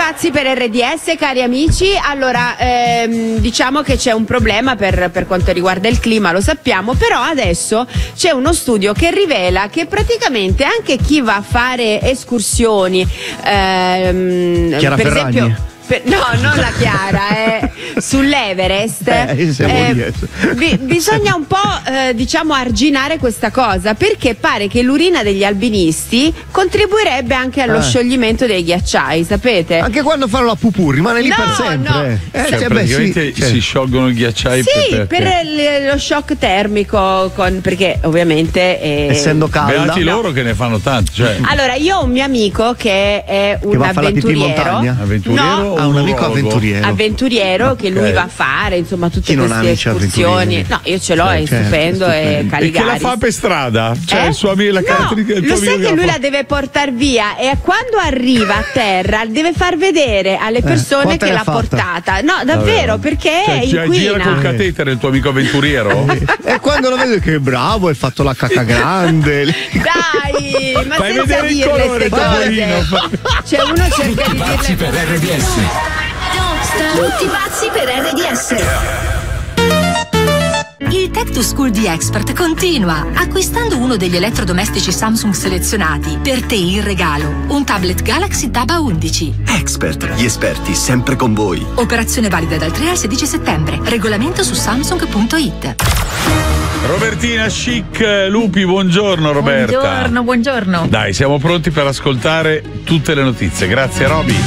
pazzi per RDS, cari amici. Allora, diciamo che c'è un problema per quanto riguarda il clima, lo sappiamo, però adesso c'è uno studio che rivela che praticamente anche chi va a fare escursioni, Chiara per Ferragni. esempio... No, non la Chiara, sull'Everest. Bisogna un po' diciamo arginare questa cosa, perché pare che l'urina degli alpinisti contribuirebbe anche allo scioglimento dei ghiacciai, sapete? Anche quando fanno la pupù rimane lì per sempre. Praticamente si sciolgono i ghiacciai. Sì, per lo shock termico, perché ovviamente essendo calda. Beati loro che ne fanno tanti. Cioè. Allora, io ho un mio amico che è un avventuriero. Avventuriero? Ha un amico avventuriero che lui va a fare, insomma, tutte queste escursioni. No, io ce l'ho, è stupendo, è Caligaris. E che la fa per strada? Cioè il suo amico, la caratteristica del lo tuo sai amico che lui la deve portare via, e quando arriva a terra deve far vedere alle persone che l'ha portata. No, davvero, perché inquina. Gira col catetere il tuo amico avventuriero? E quando lo vede che è bravo, hai fatto la cacca grande. Dai, ma fai senza vedere il dirle colore, queste cose. Cioè uno cerca di pazzi per RDS. Tutti pazzi per RDS. Il Tech to School di Expert continua. Acquistando uno degli elettrodomestici Samsung selezionati, per te in regalo un tablet Galaxy Tab A11. Expert, gli esperti sempre con voi. Operazione valida dal 3 al 16 settembre. Regolamento su samsung.it. Robertina Chic Lupi, buongiorno Roberta. Buongiorno. Dai, siamo pronti per ascoltare tutte le notizie. Grazie Roby.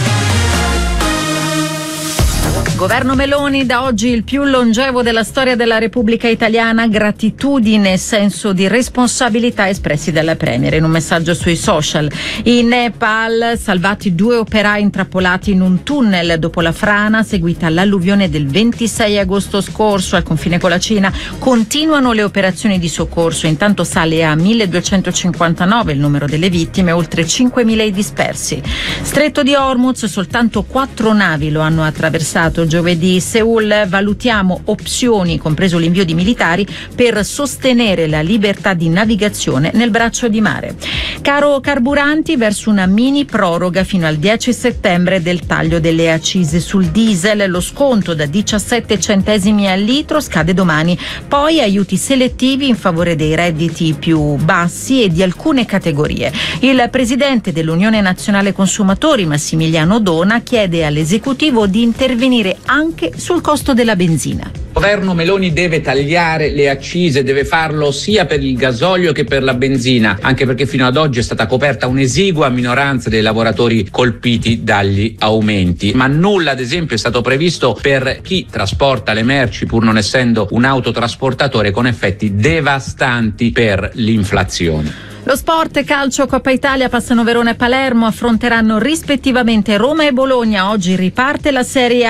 Governo Meloni, da oggi il più longevo della storia della Repubblica Italiana, gratitudine e senso di responsabilità espressi dalla Premier in un messaggio sui social. In Nepal, salvati 2 operai intrappolati in un tunnel dopo la frana seguita all'alluvione del 26 agosto scorso al confine con la Cina. Continuano le operazioni di soccorso, intanto sale a 1259 il numero delle vittime, oltre 5.000 i dispersi. Stretto di Hormuz, soltanto 4 navi lo hanno attraversato giovedì. Seul, valutiamo opzioni, compreso l'invio di militari, per sostenere la libertà di navigazione nel braccio di mare. Caro carburanti, verso una mini proroga fino al 10 settembre del taglio delle accise sul diesel. Lo sconto da 17 centesimi al litro scade domani. Poi aiuti selettivi in favore dei redditi più bassi e di alcune categorie. Il presidente dell'Unione Nazionale Consumatori, Massimiliano Dona, chiede all'esecutivo di intervenire anche sul costo della benzina. Il governo Meloni deve tagliare le accise, deve farlo sia per il gasolio che per la benzina, anche perché fino ad oggi è stata coperta un'esigua minoranza dei lavoratori colpiti dagli aumenti, ma nulla ad esempio è stato previsto per chi trasporta le merci pur non essendo un autotrasportatore, con effetti devastanti per l'inflazione. Lo sport, calcio, Coppa Italia, passano Verona e Palermo, affronteranno rispettivamente Roma e Bologna. Oggi riparte la Serie A.